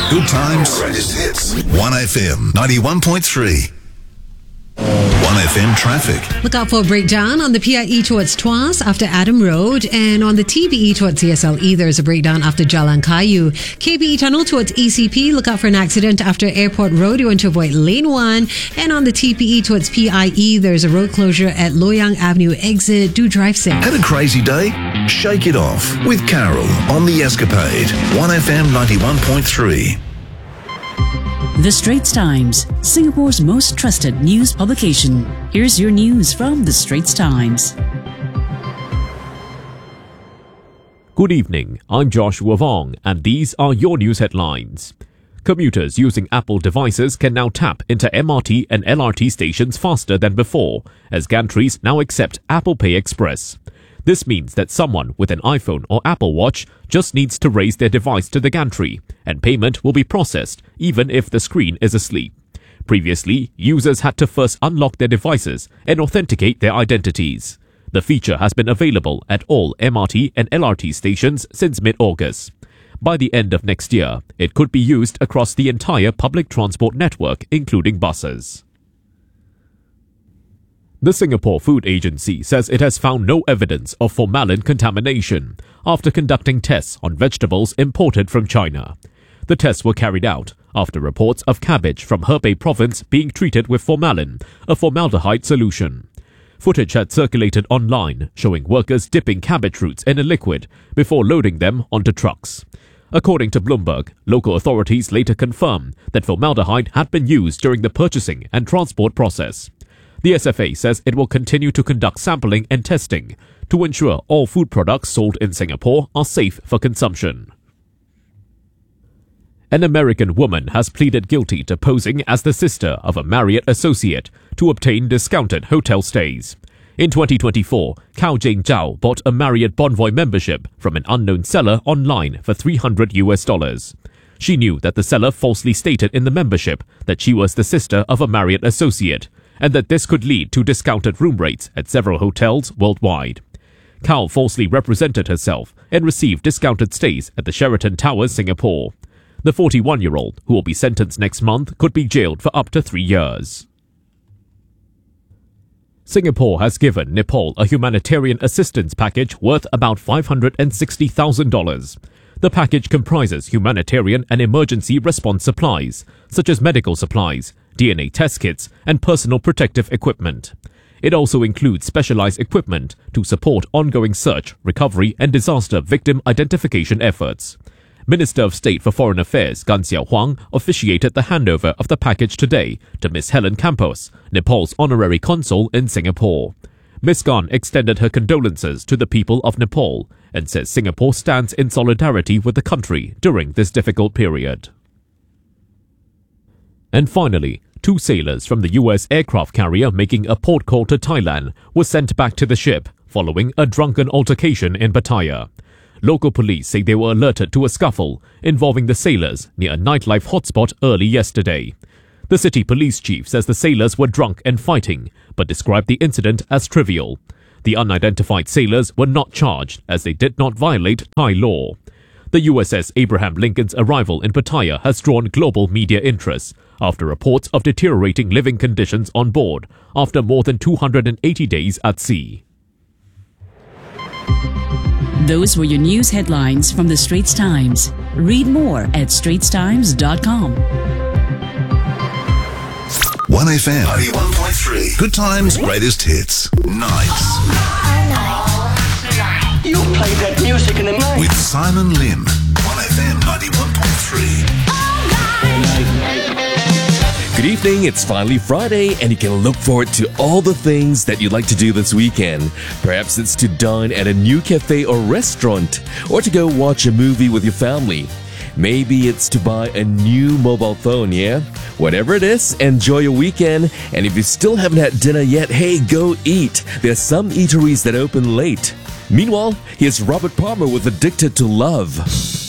Good times, greatest hits. 1FM 91.3. 1FM traffic. Look out for a breakdown on the PIE towards Tuas after Adam Road, and on the TBE towards CSLE there's a breakdown after Jalan Kayu. KBE tunnel towards ECP, look out for an accident after Airport Road. You want to avoid lane 1. And on the TPE towards PIE there's a road closure at Loyang Avenue exit. Do drive safe. Had a crazy day? Shake it off with Carol on The Escapade. 1FM 91.3. The Straits Times, Singapore's most trusted news publication. Here's your news from The Straits Times. Good evening, I'm Joshua Vong, and these are your news headlines. Commuters using Apple devices can now tap into MRT and LRT stations faster than before, as gantries now accept Apple Pay Express. This means that someone with an iPhone or Apple Watch just needs to raise their device to the gantry, and payment will be processed even if the screen is asleep. Previously, users had to first unlock their devices and authenticate their identities. The feature has been available at all MRT and LRT stations since mid-August. By the end of next year, it could be used across the entire public transport network, including buses. The Singapore Food Agency says it has found no evidence of formalin contamination after conducting tests on vegetables imported from China. The tests were carried out after reports of cabbage from Hebei province being treated with formalin, a formaldehyde solution. Footage had circulated online showing workers dipping cabbage roots in a liquid before loading them onto trucks. According to Bloomberg, local authorities later confirmed that formaldehyde had been used during the purchasing and transport process. The SFA says it will continue to conduct sampling and testing to ensure all food products sold in Singapore are safe for consumption. An American woman has pleaded guilty to posing as the sister of a Marriott associate to obtain discounted hotel stays. In 2024, Cao Jane Zhao bought a Marriott Bonvoy membership from an unknown seller online for $300. She knew that the seller falsely stated in the membership that she was the sister of a Marriott associate, and that this could lead to discounted room rates at several hotels worldwide. Cao falsely represented herself and received discounted stays at the Sheraton Towers, Singapore. The 41-year-old, who will be sentenced next month, could be jailed for up to 3 years. Singapore has given Nepal a humanitarian assistance package worth about $560,000. The package comprises humanitarian and emergency response supplies, such as medical supplies, DNA test kits, and personal protective equipment. It also includes specialized equipment to support ongoing search, recovery, and disaster victim identification efforts. Minister of State for Foreign Affairs Gan Xiaohuang officiated the handover of the package today to Ms. Helen Campos, Nepal's honorary consul in Singapore. Ms. Gan extended her condolences to the people of Nepal and says Singapore stands in solidarity with the country during this difficult period. And finally, 2 sailors from the U.S. aircraft carrier making a port call to Thailand were sent back to the ship following a drunken altercation in Pattaya. Local police say they were alerted to a scuffle involving the sailors near a nightlife hotspot early yesterday. The city police chief says the sailors were drunk and fighting, but described the incident as trivial. The unidentified sailors were not charged as they did not violate Thai law. The USS Abraham Lincoln's arrival in Pattaya has drawn global media interest after reports of deteriorating living conditions on board after more than 280 days at sea. Those were your news headlines from The Straits Times. Read more at straitstimes.com. 1FM 91.3. Good times, greatest hits. Nights. You play that music in the night. With Simon Lim. 1FM 91.3. Good evening, it's finally Friday and you can look forward to all the things that you'd like to do this weekend. Perhaps it's to dine at a new cafe or restaurant, or to go watch a movie with your family. Maybe it's to buy a new mobile phone, yeah? Whatever it is, enjoy your weekend. And if you still haven't had dinner yet, hey, go eat. There's some eateries that open late. Meanwhile, here's Robert Palmer with Addicted to Love.